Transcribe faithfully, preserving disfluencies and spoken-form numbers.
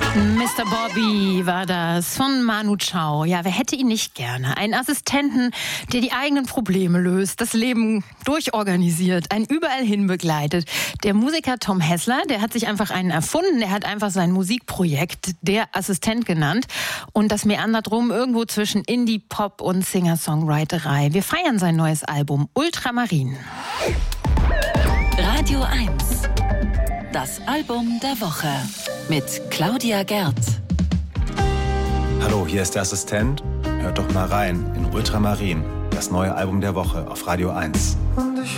Mister Bobby war das von Manu Chao. Ja, wer hätte ihn nicht gerne? Einen Assistenten, der die eigenen Probleme löst, das Leben durchorganisiert, einen überall hin begleitet. Der Musiker Tom Hessler, der hat sich einfach einen erfunden. Der hat einfach sein Musikprojekt Der Assistent genannt. Und das meandert rum irgendwo zwischen Indie, Pop und Singer-Songwriterei. Wir feiern sein neues Album Ultramarin. Radio eins. Das Album der Woche mit Claudia Gerth. Hallo, hier ist der Assistent. Hört doch mal rein in Ultramarin, das neue Album der Woche auf Radio eins.